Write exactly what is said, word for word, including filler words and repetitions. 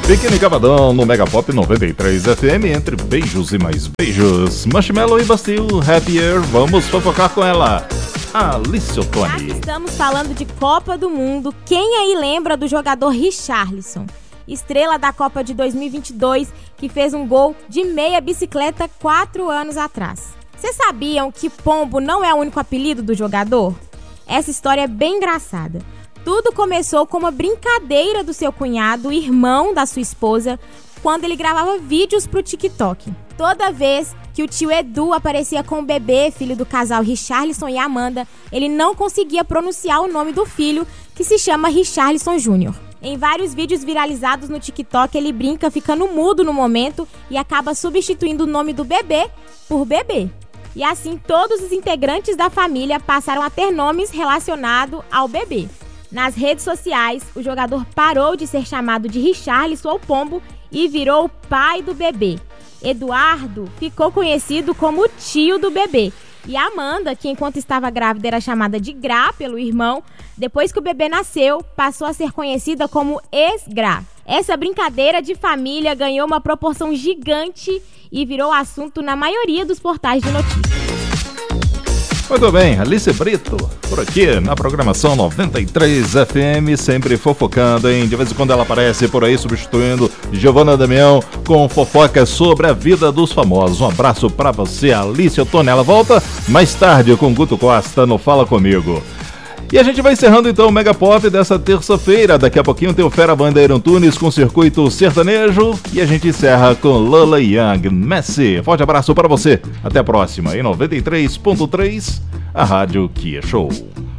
Biquíni Cavadão no Mega Pop noventa e três F M, entre beijos e mais beijos. Marshmello e Bastille, Happier, vamos fofocar com ela, Alice Ottoni. Já que estamos falando de Copa do Mundo, quem aí lembra do jogador Richarlison? Estrela da Copa de dois mil e vinte e dois, que fez um gol de meia bicicleta quatro anos atrás. Vocês sabiam que Pombo não é o único apelido do jogador? Essa história é bem engraçada. Tudo começou com uma brincadeira do seu cunhado, irmão da sua esposa, quando ele gravava vídeos pro TikTok. Toda vez que o tio Edu aparecia com o bebê, filho do casal Richarlison e Amanda, ele não conseguia pronunciar o nome do filho, que se chama Richarlison Júnior Em vários vídeos viralizados no TikTok, ele brinca ficando mudo no momento e acaba substituindo o nome do bebê por bebê. E assim, todos os integrantes da família passaram a ter nomes relacionados ao bebê. Nas redes sociais, o jogador parou de ser chamado de Richarlison ou Pombo e virou o pai do bebê. Eduardo ficou conhecido como o tio do bebê. E Amanda, que enquanto estava grávida era chamada de Gra pelo irmão, depois que o bebê nasceu, passou a ser conhecida como ex-Gra. Essa brincadeira de família ganhou uma proporção gigante e virou assunto na maioria dos portais de notícias. Muito bem, Alice Brito, por aqui na programação noventa e três F M, sempre fofocando, hein? De vez em quando ela aparece por aí substituindo Giovana Damião com fofocas sobre a vida dos famosos. Um abraço pra você, Alice Ottoni. Ela volta mais tarde com Guto Costa no Fala Comigo. E a gente vai encerrando então o Mega Pop dessa terça-feira. Daqui a pouquinho tem o Fera Banda Antunes com Circuito Sertanejo. E a gente encerra com Lola Young, Messi. Forte abraço para você. Até a próxima. Em noventa e três ponto três, a Rádio que é show.